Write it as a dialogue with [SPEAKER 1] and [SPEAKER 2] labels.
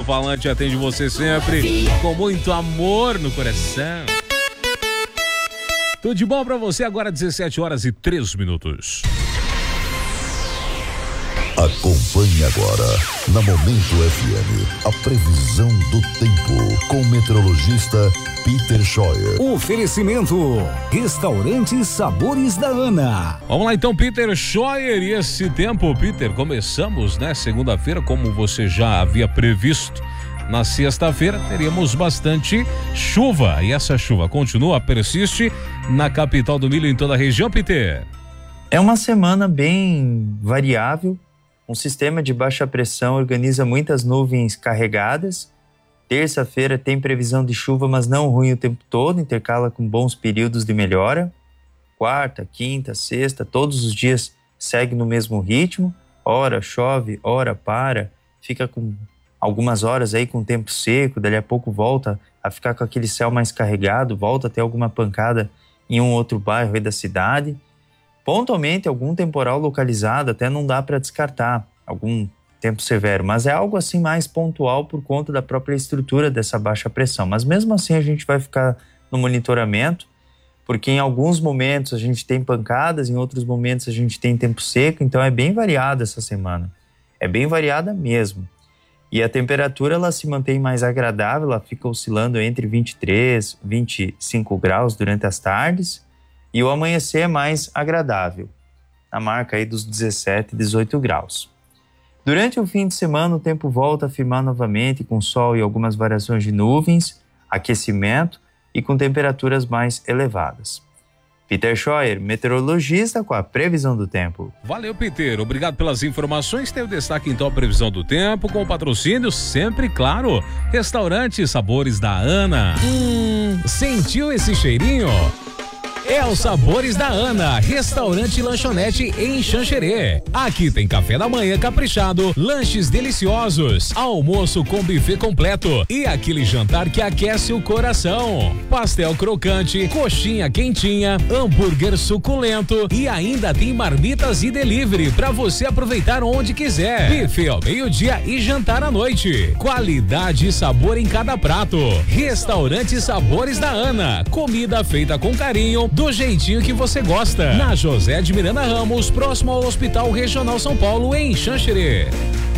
[SPEAKER 1] alto-falante atende você sempre com muito amor no coração. Tudo de bom pra você, agora 17h03.
[SPEAKER 2] Acompanhe agora, na Momento FM, a previsão do tempo, com o meteorologista Peter Scheuer.
[SPEAKER 3] Oferecimento, Restaurante Sabores da Ana.
[SPEAKER 1] Vamos lá então, Peter Scheuer, e esse tempo, Peter, começamos, né, segunda-feira, como você já havia previsto. Na sexta-feira teríamos bastante chuva, e essa chuva persiste na capital do milho, em toda a região, Peter.
[SPEAKER 4] É uma semana bem variável. Um sistema de baixa pressão organiza muitas nuvens carregadas. Terça-feira tem previsão de chuva, mas não ruim o tempo todo, intercala com bons períodos de melhora. Quarta, quinta, sexta, todos os dias segue no mesmo ritmo. Ora chove, ora para, fica com algumas horas aí com tempo seco, dali a pouco volta a ficar com aquele céu mais carregado, volta a ter alguma pancada em um outro bairro aí da cidade. Pontualmente, algum temporal localizado até não dá para descartar, algum tempo severo, mas é algo assim mais pontual por conta da própria estrutura dessa baixa pressão. Mas mesmo assim a gente vai ficar no monitoramento, porque em alguns momentos a gente tem pancadas, em outros momentos a gente tem tempo seco, então é bem variada essa semana. É bem variada mesmo. E a temperatura ela se mantém mais agradável, ela fica oscilando entre 23 e 25 graus durante as tardes, e o amanhecer é mais agradável, na marca aí dos 17 e 18 graus. Durante o fim de semana, o tempo volta a firmar novamente, com sol e algumas variações de nuvens, aquecimento e com temperaturas mais elevadas. Peter Scheuer, meteorologista, com a previsão do tempo.
[SPEAKER 1] Valeu, Peter. Obrigado pelas informações. Tem o destaque, então, a previsão do tempo, com o patrocínio sempre, claro, Restaurante Sabores da Ana.
[SPEAKER 3] Sentiu esse cheirinho? É os Sabores da Ana, restaurante e lanchonete em Xanxerê. Aqui tem café da manhã caprichado, lanches deliciosos, almoço com buffet completo e aquele jantar que aquece o coração. Pastel crocante, coxinha quentinha, hambúrguer suculento e ainda tem marmitas e delivery para você aproveitar onde quiser. Buffet ao meio-dia e jantar à noite. Qualidade e sabor em cada prato. Restaurante Sabores da Ana, comida feita com carinho, do jeitinho que você gosta. Na José de Miranda Ramos, próximo ao Hospital Regional São Paulo, em Xanxerê.